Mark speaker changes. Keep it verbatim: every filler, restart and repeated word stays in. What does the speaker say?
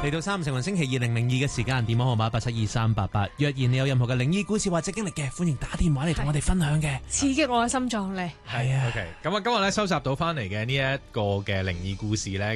Speaker 1: 嚟到三五成雲星期二零零二嘅時間，電話號碼八七二三八八。若然你有任何嘅靈異故事或者經歷嘅，歡迎打電話嚟同我哋分享嘅，
Speaker 2: 刺激我嘅心臟咧。
Speaker 1: 係啊。
Speaker 3: OK，咁啊，今日咧收集到翻嚟嘅呢一個嘅靈異故事咧。